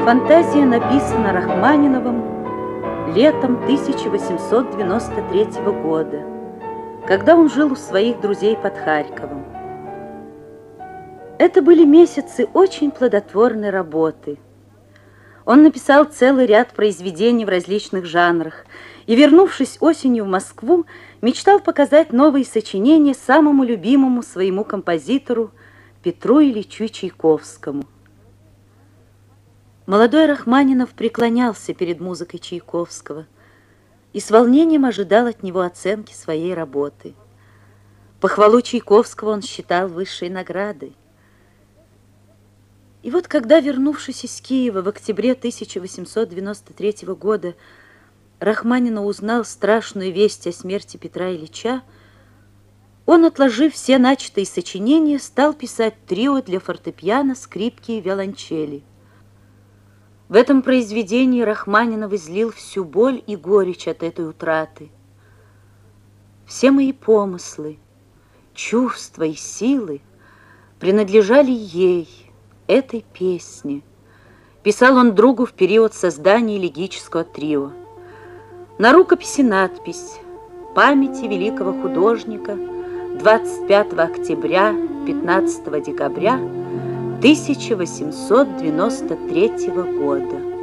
Фантазия написана Рахманиновым летом 1893 года, когда он жил у своих друзей под Харьковом. Это были месяцы очень плодотворной работы. Он написал целый ряд произведений в различных жанрах и, вернувшись осенью в Москву, мечтал показать новые сочинения самому любимому своему композитору Петру Ильичу Чайковскому. Молодой Рахманинов преклонялся перед музыкой Чайковского и с волнением ожидал от него оценки своей работы. Похвалу Чайковского он считал высшей наградой. И вот когда, вернувшись из Киева в октябре 1893 года, Рахманинов узнал страшную весть о смерти Петра Ильича, он, отложив все начатые сочинения, стал писать трио для фортепиано, скрипки и виолончели. В этом произведении Рахманинов излил всю боль и горечь от этой утраты. Все мои помыслы, чувства и силы принадлежали ей, этой песне, писал он другу в период создания элегического трио. На рукописи надпись «Памяти великого художника 25 октября, 15 декабря 1893 года».